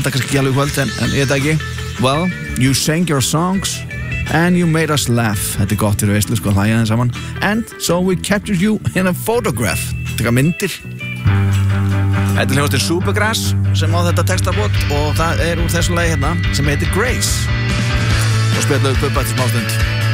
enda kannski ekki alveg kvöld en ég veit ekki. Well, you sang your songs and you made us laugh. Þetta gott fyrir veislu, sko, hlæja þeim saman. And so we captured you in a photograph. Taka myndir. Þetta hljóðast Supergrass sem á þetta textabót og það úr þessu lagi hérna sem heitir Grace. Og spila upp eftir smástund.